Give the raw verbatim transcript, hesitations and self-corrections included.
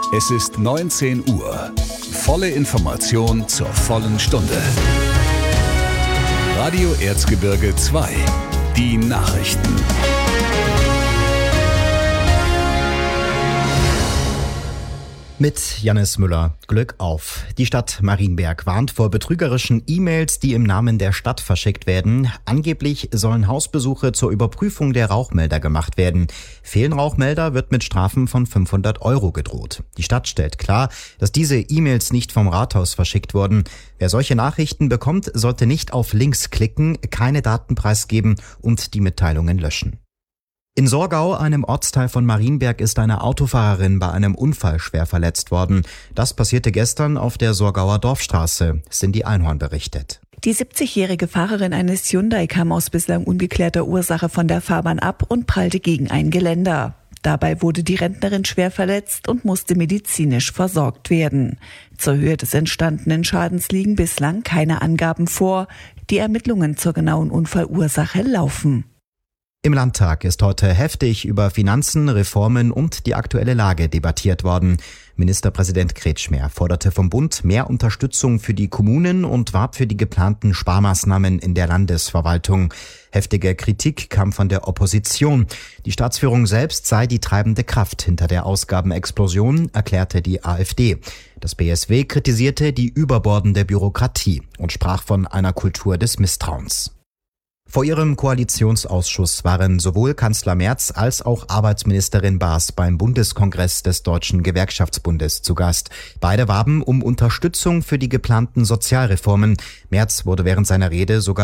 Es ist neunzehn Uhr. Volle Information zur vollen Stunde. Radio Erzgebirge zwei. Die Nachrichten. Mit Jannis Müller. Glück auf. Die Stadt Marienberg warnt vor betrügerischen E-Mails, die im Namen der Stadt verschickt werden. Angeblich sollen Hausbesuche zur Überprüfung der Rauchmelder gemacht werden. Fehlen Rauchmelder, wird mit Strafen von fünfhundert Euro gedroht. Die Stadt stellt klar, dass diese E-Mails nicht vom Rathaus verschickt wurden. Wer solche Nachrichten bekommt, sollte nicht auf Links klicken, keine Daten preisgeben und die Mitteilungen löschen. In Sorgau, einem Ortsteil von Marienberg, ist eine Autofahrerin bei einem Unfall schwer verletzt worden. Das passierte gestern auf der Sorgauer Dorfstraße, Cindy Einhorn berichtet. Die siebzigjährige Fahrerin eines Hyundai kam aus bislang ungeklärter Ursache von der Fahrbahn ab und prallte gegen ein Geländer. Dabei wurde die Rentnerin schwer verletzt und musste medizinisch versorgt werden. Zur Höhe des entstandenen Schadens liegen bislang keine Angaben vor. Die Ermittlungen zur genauen Unfallursache laufen. Im Landtag ist heute heftig über Finanzen, Reformen und die aktuelle Lage debattiert worden. Ministerpräsident Kretschmer forderte vom Bund mehr Unterstützung für die Kommunen und warb für die geplanten Sparmaßnahmen in der Landesverwaltung. Heftige Kritik kam von der Opposition. Die Staatsführung selbst sei die treibende Kraft hinter der Ausgabenexplosion, erklärte die AfD. Das B S W kritisierte die überbordende Bürokratie und sprach von einer Kultur des Misstrauens. Vor ihrem Koalitionsausschuss waren sowohl Kanzler Merz als auch Arbeitsministerin Baas beim Bundeskongress des Deutschen Gewerkschaftsbundes zu Gast. Beide warben um Unterstützung für die geplanten Sozialreformen. Merz wurde während seiner Rede sogar